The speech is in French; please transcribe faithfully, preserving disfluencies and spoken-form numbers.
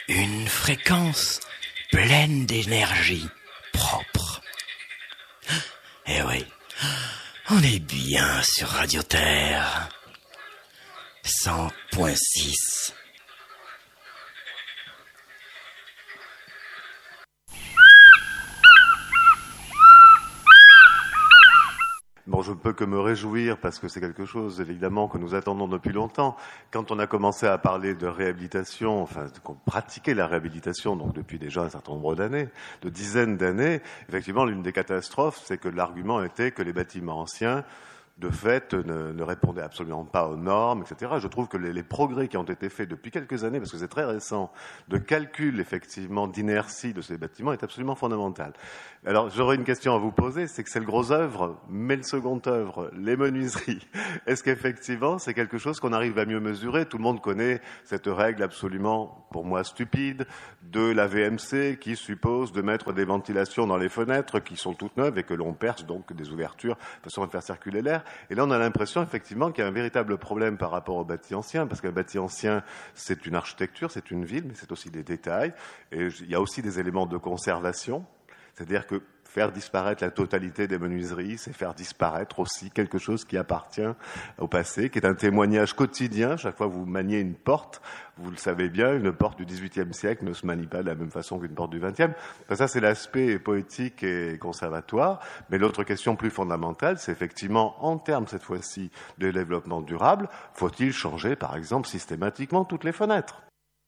Une fréquence pleine d'énergie propre. Eh oui, on est bien sur Radio Terre. cent point six. Bon, je ne peux que me réjouir parce que c'est quelque chose, évidemment, que nous attendons depuis longtemps. Quand on a commencé à parler de réhabilitation, enfin, qu'on pratiquait la réhabilitation, donc depuis déjà un certain nombre d'années, de dizaines d'années, effectivement, l'une des catastrophes, c'est que l'argument était que les bâtiments anciens, de fait, ne, ne répondaient absolument pas aux normes, et cetera. Je trouve que les, les progrès qui ont été faits depuis quelques années, parce que c'est très récent, de calcul, effectivement, d'inertie de ces bâtiments est absolument fondamental. Alors, j'aurais une question à vous poser, c'est que c'est le gros œuvre, mais le second œuvre, les menuiseries. Est-ce qu'effectivement, c'est quelque chose qu'on arrive à mieux mesurer? Tout le monde connaît cette règle absolument, pour moi, stupide, de la V M C qui suppose de mettre des ventilations dans les fenêtres qui sont toutes neuves et que l'on perce donc des ouvertures de façon à faire circuler l'air. Et là, on a l'impression, effectivement, qu'il y a un véritable problème par rapport au bâti ancien, parce qu'un bâti ancien, c'est une architecture, c'est une ville, mais c'est aussi des détails. Et il y a aussi des éléments de conservation. C'est-à-dire que faire disparaître la totalité des menuiseries, c'est faire disparaître aussi quelque chose qui appartient au passé, qui est un témoignage quotidien. Chaque fois que vous maniez une porte, vous le savez bien, une porte du dix-huitième siècle ne se manie pas de la même façon qu'une porte du vingtième. Enfin, ça, c'est l'aspect poétique et conservatoire. Mais l'autre question plus fondamentale, c'est effectivement, en termes cette fois-ci de développement durable, faut-il changer, par exemple, systématiquement toutes les fenêtres ?